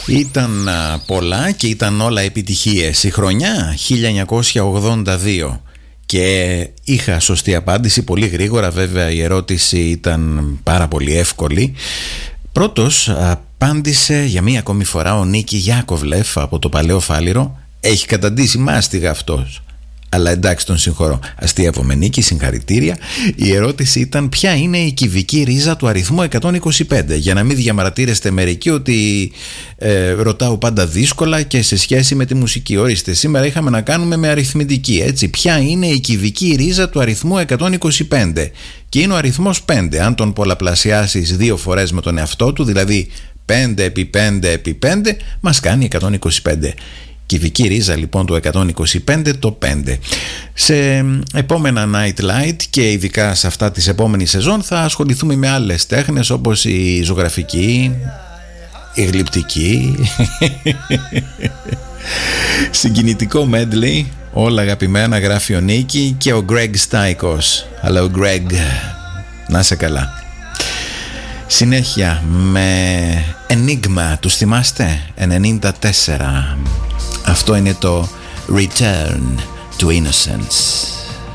Ήταν πολλά και ήταν όλα επιτυχίες. Η χρονιά 1982 και είχα σωστή απάντηση πολύ γρήγορα. Βέβαια η ερώτηση ήταν πάρα πολύ εύκολη. Πρώτος απάντησε για μία ακόμη φορά ο Νίκη Γιάκοβλεφ από το Παλαιό Φάληρο. Έχει καταντήσει μάστιγα αυτός, αλλά εντάξει, τον συγχωρώ. Αστείευομαι, Νίκη, συγχαρητήρια. Η ερώτηση ήταν ποια είναι η κυβική ρίζα του αριθμού 125. Για να μην διαμαρτύρεστε μερικοί ότι ρωτάω πάντα δύσκολα και σε σχέση με τη μουσική. Ορίστε, σήμερα είχαμε να κάνουμε με αριθμητική, έτσι. Ποια είναι η κυβική ρίζα του αριθμού 125? Και είναι ο αριθμός 5. Αν τον πολλαπλασιάσεις 2 φορές με τον εαυτό του, δηλαδή 5 επί 5 επί 5, μας κάνει 125. Κυβική ρίζα λοιπόν του 125, το 5. Σε επόμενα Night Light και ειδικά σε αυτά της επόμενης σεζόν θα ασχοληθούμε με άλλες τέχνες, όπως η ζωγραφική, η γλυπτική, συγκινητικό medley, όλα αγαπημένα, γράφει ο Νίκη και ο Greg Stykos. Hello Greg, να σε καλά. Συνέχεια με Enigma, τους θυμάστε? 94. Αυτό είναι το Return to Innocence.